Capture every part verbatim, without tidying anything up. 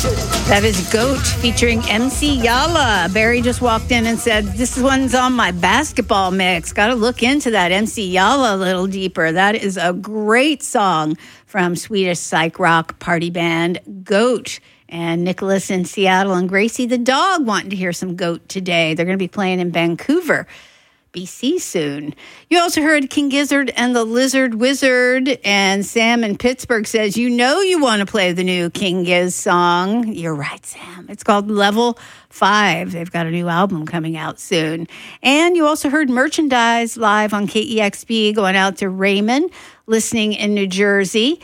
That is Goat featuring M C Yala. Barry just walked in and said, this one's on my basketball mix. Got to look into that M C Yala a little deeper. That is a great song from Swedish psych rock party band Goat. And Nicholas in Seattle and Gracie the dog wanting to hear some Goat today. They're going to be playing in Vancouver, B C soon. You also heard King Gizzard and the Lizard Wizard, and Sam in Pittsburgh says, you know you want to play the new King Giz song. You're right, Sam. It's called Level five. They've got a new album coming out soon. And you also heard Merchandise live on K E X P going out to Raymond, listening in New Jersey.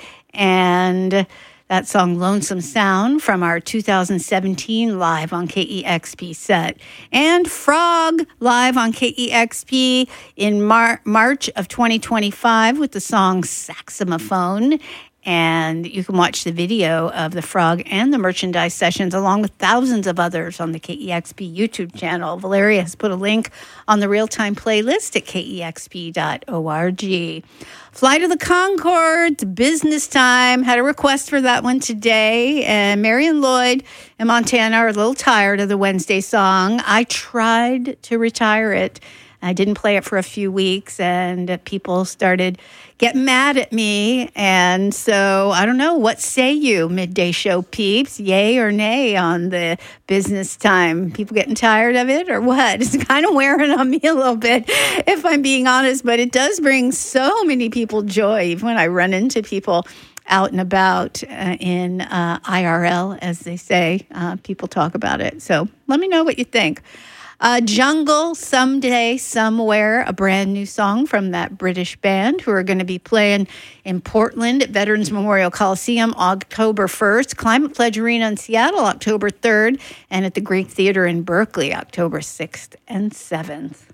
And that song, Lonesome Sound, from our two thousand seventeen live on K E X P set. And Frog live on K E X P in Mar- March of twenty twenty-five with the song Saxophone. And you can watch the video of the Frog and the Merchandise sessions along with thousands of others on the K E X P YouTube channel. Valeria has put a link on the real-time playlist at K E X P dot org. Flight of the Conchords, Business Time. Had a request for that one today. And Marion Lloyd in Montana are a little tired of the Wednesday song. I tried to retire it. I didn't play it for a few weeks, and people started getting mad at me. And so, I don't know, what say you, midday show peeps? Yay or nay on the Business Time? People getting tired of it or what? It's kind of wearing on me a little bit, if I'm being honest, but it does bring so many people joy when I run into people out and about uh, in uh, I R L, as they say. Uh, people talk about it. So let me know what you think. Uh, Jungle, Someday, Somewhere, a brand new song from that British band who are going to be playing in Portland at Veterans Memorial Coliseum October first, Climate Pledge Arena in Seattle October third, and at the Greek Theater in Berkeley October sixth and seventh.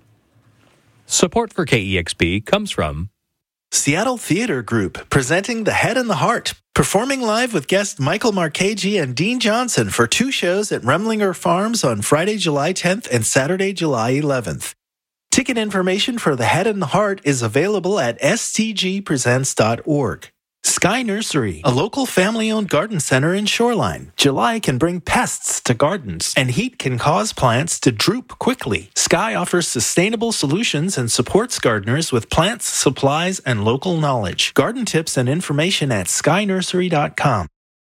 Support for K E X P comes from Seattle Theater Group, presenting The Head and the Heart, performing live with guests Michael Marchese and Dean Johnson for two shows at Remlinger Farms on Friday, July tenth and Saturday, July eleventh. Ticket information for The Head and the Heart is available at s t g presents dot org. Sky Nursery, a local family-owned garden center in Shoreline. July can bring pests to gardens, and heat can cause plants to droop quickly. Sky offers sustainable solutions and supports gardeners with plants, supplies, and local knowledge. Garden tips and information at sky nursery dot com.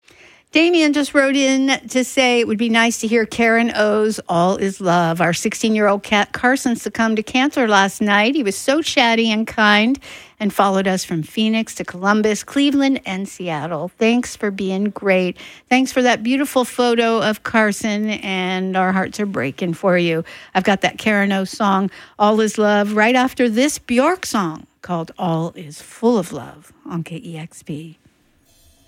Damien just wrote in to say it would be nice to hear Karen O's All Is Love. Our sixteen-year-old cat Carson succumbed to cancer last night. He was so chatty and kind and followed us from Phoenix to Columbus, Cleveland, and Seattle. Thanks for being great. Thanks for that beautiful photo of Carson, and our hearts are breaking for you. I've got that Karen O song, All Is Love, right after this Bjork song called All Is Full of Love on K E X P.